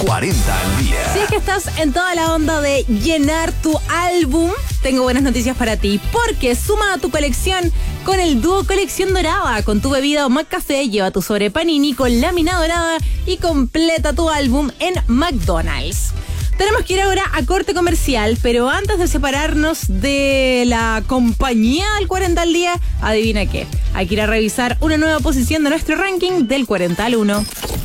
40 al día. Si es que estás en toda la onda de llenar tu álbum, tengo buenas noticias para ti, porque suma a tu colección con el dúo Colección Dorada. Con tu bebida o McCafé, lleva tu sobre panini con lámina dorada y completa tu álbum en McDonald's. Tenemos que ir ahora a corte comercial, pero antes de separarnos de la compañía del 40 al día, adivina qué, hay que ir a revisar una nueva posición de nuestro ranking del 40 al 1.